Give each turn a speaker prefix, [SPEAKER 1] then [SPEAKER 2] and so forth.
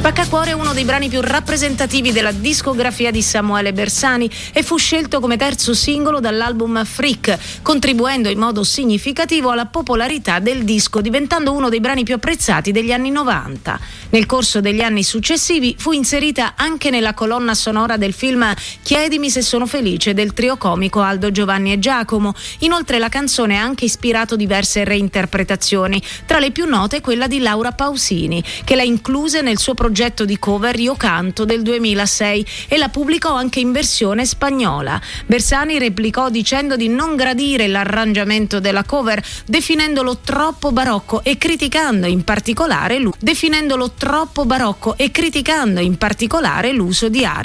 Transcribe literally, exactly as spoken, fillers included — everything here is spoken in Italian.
[SPEAKER 1] Spaccacuore è uno dei brani più rappresentativi della discografia di Samuele Bersani e fu scelto come terzo singolo dall'album Freak, contribuendo in modo significativo alla popolarità del disco, diventando uno dei brani più apprezzati degli anni novanta. Nel corso degli anni successivi fu inserita anche nella colonna sonora del film Chiedimi se sono felice del trio comico Aldo, Giovanni e Giacomo. Inoltre la canzone ha anche ispirato diverse reinterpretazioni, tra le più note quella di Laura Pausini, che l'ha incluse nel suo progetto di cover Io Canto del duemilasei e la pubblicò anche in versione spagnola. Bersani replicò dicendo di non gradire l'arrangiamento della cover, definendolo troppo barocco e criticando in particolare l'uso definendolo troppo barocco e criticando in particolare l'uso di arte